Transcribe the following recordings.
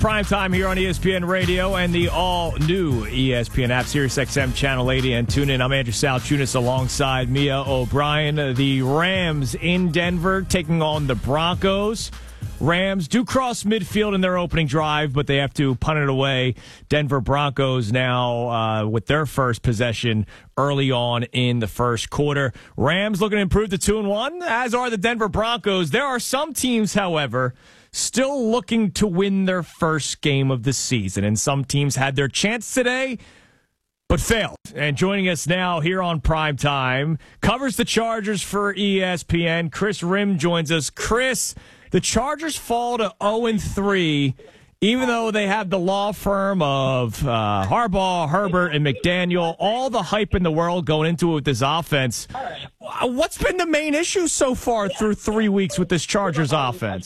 Prime Time here on ESPN Radio and the all-new ESPN app, SiriusXM Channel 80, and tune in. I'm Andrew Salchunas alongside Mia O'Brien. The Rams in Denver taking on the Broncos. Rams do cross midfield in their opening drive, but they have to punt it away. Denver Broncos now with their first possession early on in the first quarter. Rams looking to improve to 2-1, as are the Denver Broncos. There are some teams, however, still looking to win their first game of the season, and some teams had their chance today but failed. And joining us now here on Prime Time, covers the Chargers for ESPN, Chris Rim joins us. Chris, the Chargers fall to 0-3, even though they have the law firm of Harbaugh, Herbert, and McDaniel, all the hype in the world going into it with this offense. What's been the main issue so far through 3 weeks with this Chargers offense?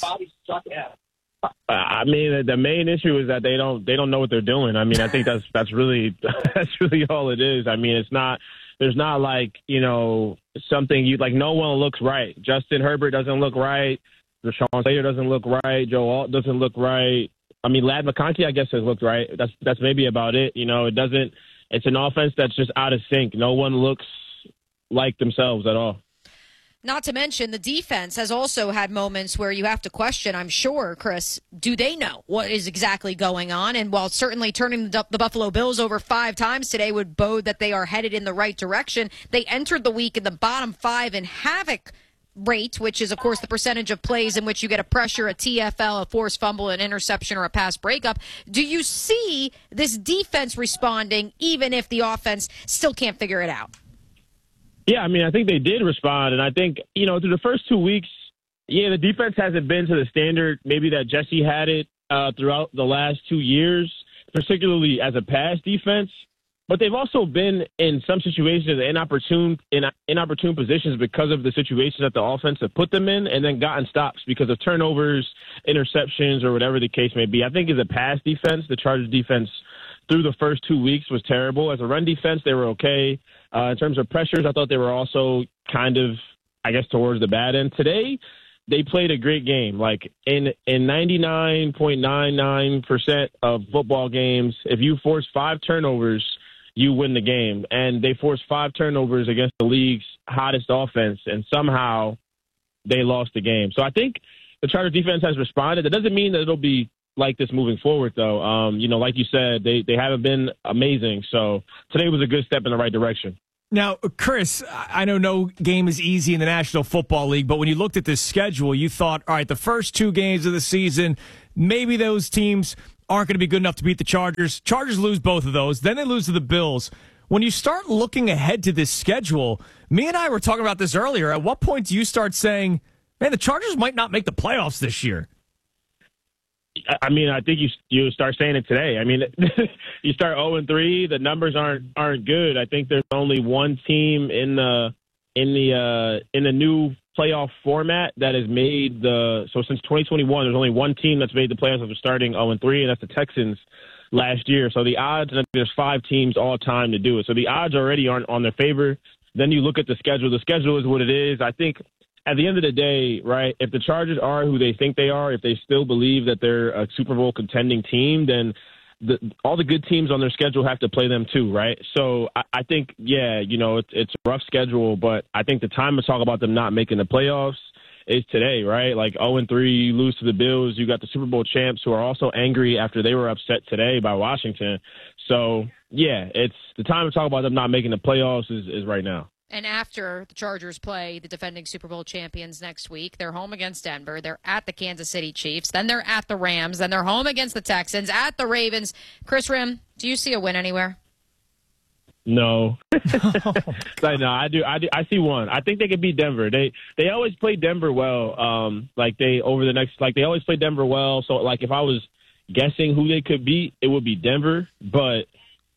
I mean, the main issue is that they don't know what they're doing. I mean, I think that's really all it is. I mean, there's not like, something you like. No one looks right. Justin Herbert doesn't look right. Rashawn Slater doesn't look right. Joe Alt doesn't look right. I mean, Ladd McConkey, I guess, has looked right. That's maybe about it. It doesn't. It's an offense that's just out of sync. No one looks like themselves at all. Not to mention, the defense has also had moments where you have to question, I'm sure, Chris, do they know what is exactly going on? And while certainly turning the Buffalo Bills over 5 times today would bode that they are headed in the right direction, they entered the week in the bottom 5 in havoc rate, which is, of course, the percentage of plays in which you get a pressure, a TFL, a forced fumble, an interception, or a pass breakup. Do you see this defense responding even if the offense still can't figure it out? Yeah, I mean, I think they did respond. And I think, through the first 2 weeks, the defense hasn't been to the standard maybe that Jesse had it throughout the last 2 years, particularly as a pass defense. But they've also been in some situations inopportune positions because of the situations that the offense have put them in, and then gotten stops because of turnovers, interceptions, or whatever the case may be. I think as a pass defense, the Chargers defense through the first 2 weeks was terrible. As a run defense, they were okay. In terms of pressures, I thought they were also kind of, I guess, towards the bad end. Today, they played a great game. Like in 99.99% of football games, if you force 5 turnovers, you win the game. And they forced 5 turnovers against the league's hottest offense, and somehow they lost the game. So I think the Chargers defense has responded. That doesn't mean that it'll be like this moving forward, though. Like you said, they haven't been amazing. So today was a good step in the right direction. Now, Chris, I know no game is easy in the National Football League, but when you looked at this schedule, you thought, all right, the first 2 games of the season, maybe those teams aren't going to be good enough to beat the Chargers. Chargers lose both of those. Then they lose to the Bills. When you start looking ahead to this schedule, me and I were talking about this earlier. At what point do you start saying, man, the Chargers might not make the playoffs this year? I mean, I think you start saying it today. I mean, you start 0-3. The numbers aren't good. I think there's only one team in the new playoff format that has made so since 2021, there's only one team that's made the playoffs after starting 0-3, and that's the Texans last year. So the odds, and there's 5 teams all time to do it. So the odds already aren't on their favor. Then you look at the schedule. The schedule is what it is. I think at the end of the day, right, if the Chargers are who they think they are, if they still believe that they're a Super Bowl contending team, then all the good teams on their schedule have to play them too, right? So I think, it's a rough schedule, but I think the time to talk about them not making the playoffs is today, right? Like 0-3, you lose to the Bills. You got the Super Bowl champs who are also angry after they were upset today by Washington. So, it's the time to talk about them not making the playoffs is right now. And after the Chargers play the defending Super Bowl champions next week, they're home against Denver. They're at the Kansas City Chiefs. Then they're at the Rams. Then they're home against the Texans, at the Ravens. Chris Rim, do you see a win anywhere? No. No, I do. I see one. I think they could beat Denver. They always play Denver well. They always play Denver well. So, like, if I was guessing who they could beat, it would be Denver. But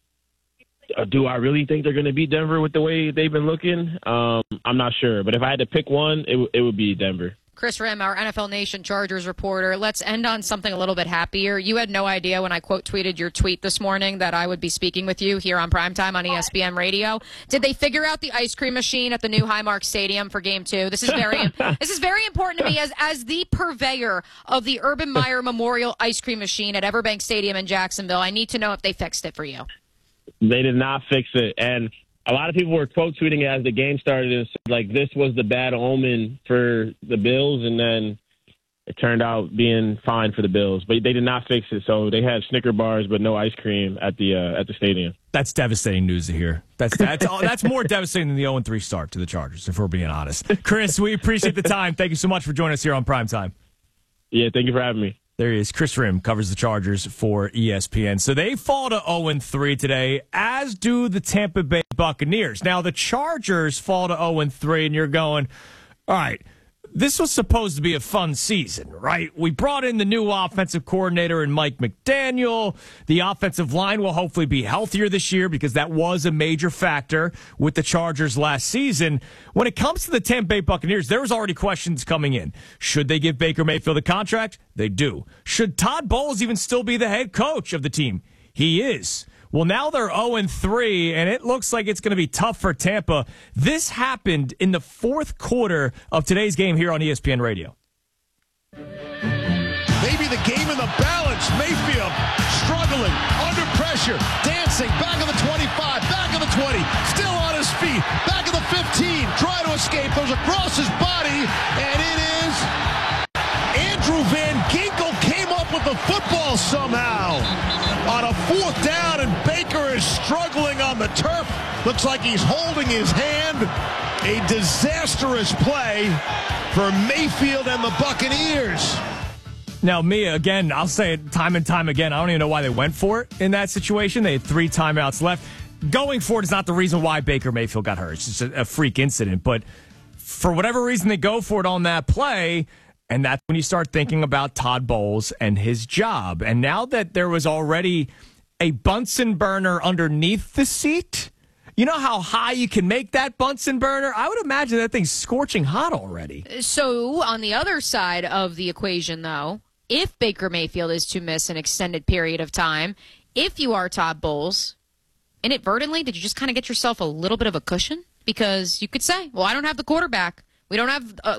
do I really think they're going to beat Denver with the way they've been looking? I'm not sure. But if I had to pick one, it would be Denver. Chris Rim, our NFL Nation Chargers reporter. Let's end on something a little bit happier. You had no idea when I quote tweeted your tweet this morning that I would be speaking with you here on Primetime on ESPN Radio. Did they figure out the ice cream machine at the new Highmark Stadium for Game 2? This is very important to me as the purveyor of the Urban Meyer Memorial Ice Cream Machine at Everbank Stadium in Jacksonville. I need to know if they fixed it for you. They did not fix it, and a lot of people were quote tweeting it as the game started and said, like, this was the bad omen for the Bills, and then it turned out being fine for the Bills. But they did not fix it, so they had Snicker bars but no ice cream at the stadium. That's devastating news to hear. That's more devastating than the 0-3 start to the Chargers, if we're being honest. Chris, we appreciate the time. Thank you so much for joining us here on Primetime. Yeah, thank you for having me. There he is. Chris Rim covers the Chargers for ESPN. So they fall to 0-3 today, as do the Tampa Bay Buccaneers. Now, the Chargers fall to 0-3, and you're going, all right, this was supposed to be a fun season, right? We brought in the new offensive coordinator in Mike McDaniel. The offensive line will hopefully be healthier this year because that was a major factor with the Chargers last season. When it comes to the Tampa Bay Buccaneers, there was already questions coming in. Should they give Baker Mayfield a contract? They do. Should Todd Bowles even still be the head coach of the team? He is. Well, now they're 0-3, and it looks like it's going to be tough for Tampa. This happened in the fourth quarter of today's game here on ESPN Radio. Maybe the game in the balance. Mayfield struggling, under pressure, dancing, back of the 25, back of the 20, still on his feet, back of the 15, trying to escape, goes across his body, and it is Andrew Van Ginkel came up with the football somehow on a fourth down, and Baker is struggling on the turf. Looks like he's holding his hand. A disastrous play for Mayfield and the Buccaneers. Now, Mia, again, I'll say it time and time again, I don't even know why they went for it in that situation. They had 3 timeouts left. Going for it is not the reason why Baker Mayfield got hurt. It's just a freak incident. But for whatever reason, they go for it on that play. And that's when you start thinking about Todd Bowles and his job. And now that there was already a Bunsen burner underneath the seat, you know how high you can make that Bunsen burner? I would imagine that thing's scorching hot already. So on the other side of the equation, though, if Baker Mayfield is to miss an extended period of time, if you are Todd Bowles, inadvertently, did you just kind of get yourself a little bit of a cushion? Because you could say, well, I don't have the quarterback. We don't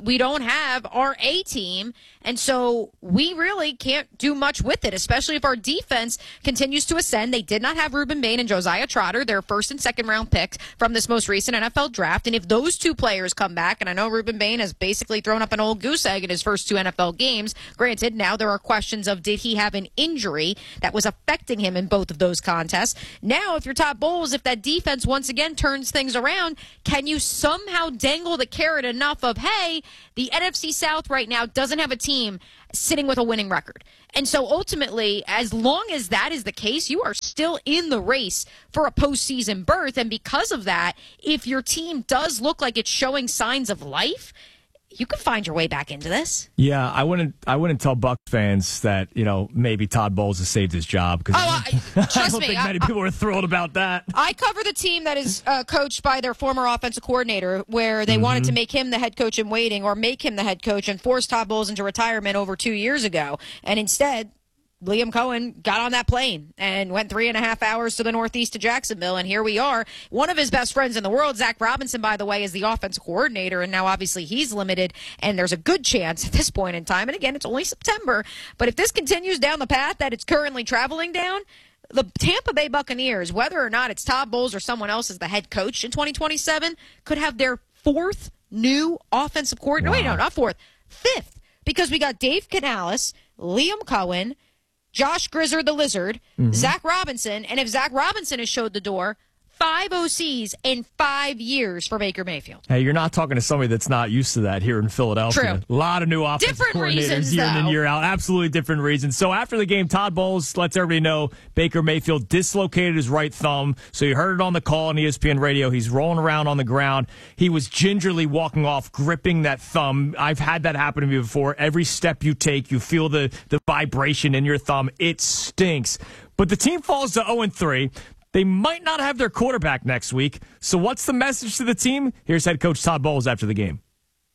have our A team, and so we really can't do much with it, especially if our defense continues to ascend. They did not have Reuben Bain and Josiah Trotter, their first and second round picks from this most recent NFL draft. And if those 2 players come back, and I know Reuben Bain has basically thrown up an old goose egg in his first 2 NFL games, granted, now there are questions of did he have an injury that was affecting him in both of those contests. Now, if you're Todd Bowles, if that defense once again turns things around, can you somehow dangle the carrot enough of, hey, the NFC South right now doesn't have a team sitting with a winning record. And so ultimately, as long as that is the case, you are still in the race for a postseason berth. And because of that, if your team does look like it's showing signs of life, you can find your way back into this. Yeah, I wouldn't tell Bucs fans that, maybe Todd Bowles has saved his job, because I don't think many people are thrilled about that. I cover the team that is coached by their former offensive coordinator, where they wanted to make him the head coach in waiting, or make him the head coach and force Todd Bowles into retirement over 2 years ago. And instead, Liam Cohen got on that plane and went 3.5 hours to the northeast to Jacksonville, and here we are. One of his best friends in the world, Zach Robinson, by the way, is the offensive coordinator, and now obviously he's limited, and there's a good chance at this point in time, and again, it's only September, but if this continues down the path that it's currently traveling down, the Tampa Bay Buccaneers, whether or not it's Todd Bowles or someone else as the head coach in 2027, could have their 4th new offensive coordinator. Wow. Wait, no, not 4th, 5th, because we got Dave Canales, Liam Cohen, Josh Grizzer the Lizard, Zach Robinson, and if Zach Robinson has showed the door, 5 OCs in 5 years for BakerMayfield. Hey, you're not talking to somebody that's not used to that here in Philadelphia. True. A lot of new offensive coordinators year in and year out. Absolutely different reasons. So after the game, Todd Bowles lets everybody know Baker Mayfield dislocated his right thumb. So you heard it on the call on ESPN Radio. He's rolling around on the ground. He was gingerly walking off, gripping that thumb. I've had that happen to me before. Every step you take, you feel the vibration in your thumb. It stinks. But the team falls to 0-3. They might not have their quarterback next week. So what's the message to the team? Here's head coach Todd Bowles after the game.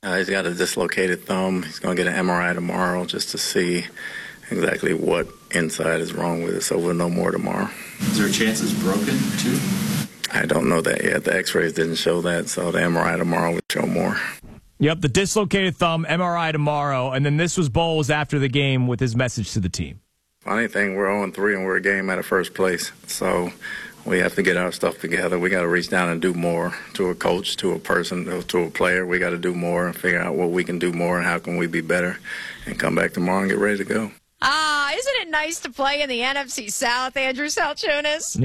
He's got a dislocated thumb. He's going to get an MRI tomorrow just to see exactly what inside is wrong with it, so we'll know more tomorrow. Is there a chance it's broken, too? I don't know that yet. The x-rays didn't show that, so the MRI tomorrow will show more. Yep, the dislocated thumb, MRI tomorrow, and then this was Bowles after the game with his message to the team. Funny thing, we're 0-3 and we're a game out of first place, so we have to get our stuff together. We got to reach down and do more to a coach, to a person, to a player. We got to do more and figure out what we can do more and how can we be better and come back tomorrow and get ready to go. Isn't it nice to play in the NFC South, Andrew Salchunas?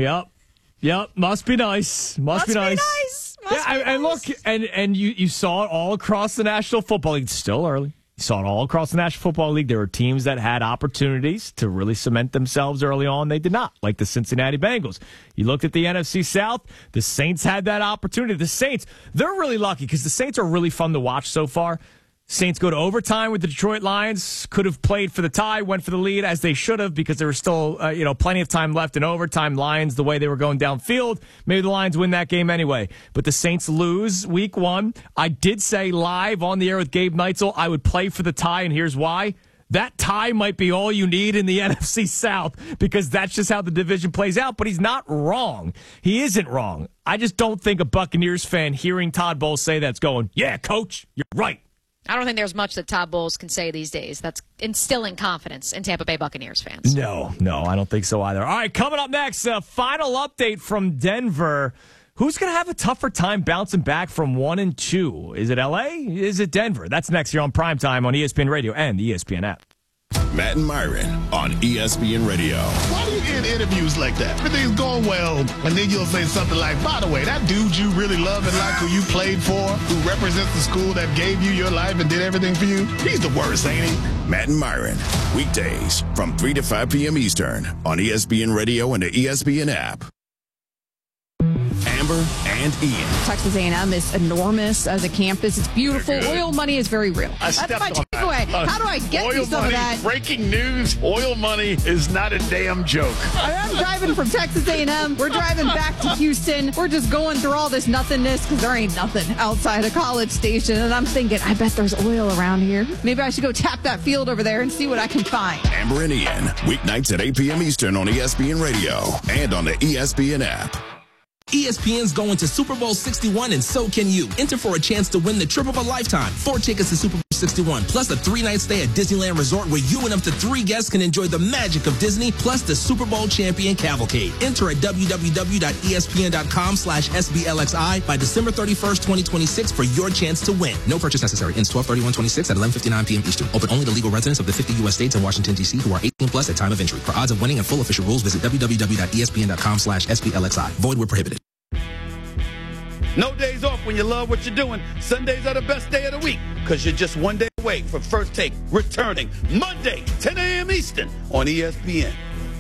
Yep. Must be nice. Must be nice. And look, and you saw it all across the National Football League. It's still early. You saw it all across the National Football League. There were teams that had opportunities to really cement themselves early on. They did not, like the Cincinnati Bengals. You looked at the NFC South. The Saints had that opportunity. The Saints, they're really lucky because the Saints are really fun to watch so far. Saints go to overtime with the Detroit Lions. Could have played for the tie, went for the lead, as they should have, because there was still plenty of time left in overtime. Lions, the way they were going downfield, maybe the Lions win that game anyway. But the Saints lose week 1. I did say live on the air with Gabe Neitzel I would play for the tie, and here's why. That tie might be all you need in the NFC South because that's just how the division plays out. But he's not wrong. He isn't wrong. I just don't think a Buccaneers fan hearing Todd Bowles say that's going, yeah, coach, you're right. I don't think there's much that Todd Bowles can say these days that's instilling confidence in Tampa Bay Buccaneers fans. No, I don't think so either. All right, coming up next, final update from Denver. Who's going to have a tougher time bouncing back from 1-2? Is it L.A.? Is it Denver? That's next here on Primetime on ESPN Radio and the ESPN app. Matt and Myron on ESPN Radio. Why do you get interviews like that? Everything's going well, and then you'll say something like, by the way, that dude you really love and like who you played for, who represents the school that gave you your life and did everything for you, he's the worst, ain't he? Matt and Myron, weekdays from 3 to 5 p.m. Eastern on ESPN Radio and the ESPN app. Amber and Ian. Texas A&M is enormous as a campus. It's beautiful. Oil money is very real. That's my takeaway. How do I get you some of that? Breaking news, oil money is not a damn joke. I'm driving from Texas A&M. We're driving back to Houston. We're just going through all this nothingness because there ain't nothing outside of College Station. And I'm thinking, I bet there's oil around here. Maybe I should go tap that field over there and see what I can find. Amber and Ian, weeknights at 8 p.m. Eastern on ESPN Radio and on the ESPN app. ESPN's going to Super Bowl 61, and so can you. Enter for a chance to win the trip of a lifetime. 4 tickets to Super Bowl 61, plus a 3-night stay at Disneyland Resort where you and up to 3 guests can enjoy the magic of Disney, plus the Super Bowl champion cavalcade. Enter at www.espn.com/SBLXI by December 31st, 2026 for your chance to win. No purchase necessary. Ends 12/31/26 at 11:59 p.m. Eastern. Open only to legal residents of the 50 U.S. states and Washington, D.C. who are 18 plus at time of entry. For odds of winning and full official rules, visit www.espn.com/SBLXI. Void where prohibited. No days off when you love what you're doing. Sundays are the best day of the week because you're just one day away from First Take returning Monday, 10 a.m. Eastern on ESPN.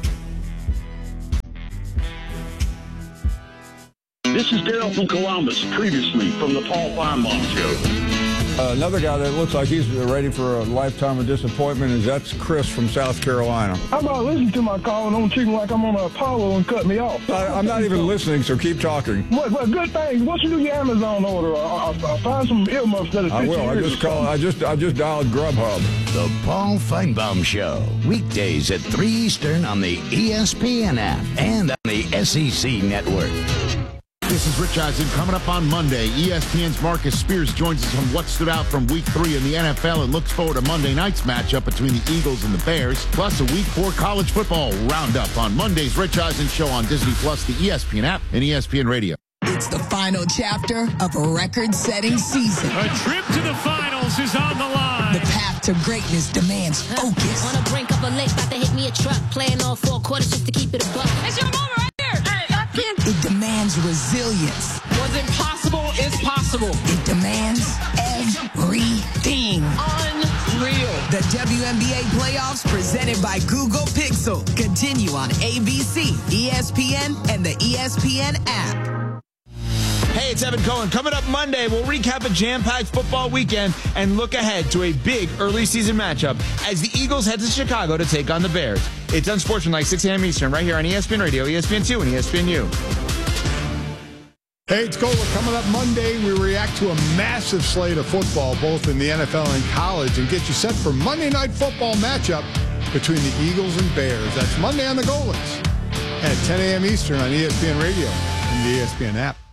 This is Daryl from Columbus, previously from the Paul Feinbaum Show. Another guy that looks like he's ready for a lifetime of disappointment that's Chris from South Carolina. How about listening to my call and don't treat me like I'm on Apollo and cut me off? I'm not even listening, so keep talking. What good thing? What you do your Amazon order? I'll find some earmuffs that I will. I just dialed Grubhub. The Paul Feinbaum Show, weekdays at 3 Eastern on the ESPN app and on the SEC network. This is Rich Eisen. Coming up on Monday, ESPN's Marcus Spears joins us on what stood out from Week 3 in the NFL and looks forward to Monday night's matchup between the Eagles and the Bears, plus a Week 4 college football roundup on Monday's Rich Eisen Show on Disney+, the ESPN app, and ESPN Radio. It's the final chapter of a record-setting season. A trip to the finals is on the line. The path to greatness demands focus. On the brink of a lake, about to hit me a truck, playing all 4 quarters just to keep it a buck. It's your moment right here. It demands resilience. What's impossible is possible. It demands everything. Unreal. The WNBA playoffs presented by Google Pixel continue on ABC, ESPN, and the ESPN app. Hey, it's Evan Cohen. Coming up Monday, we'll recap a jam-packed football weekend and look ahead to a big early season matchup as the Eagles head to Chicago to take on the Bears. It's Unsportsmanlike, 6 a.m. Eastern, right here on ESPN Radio, ESPN2, and ESPNU. Hey, it's Gola. Coming up Monday, we react to a massive slate of football, both in the NFL and college, and get you set for Monday Night Football matchup between the Eagles and Bears. That's Monday on the Golas at 10 a.m. Eastern on ESPN Radio and the ESPN app.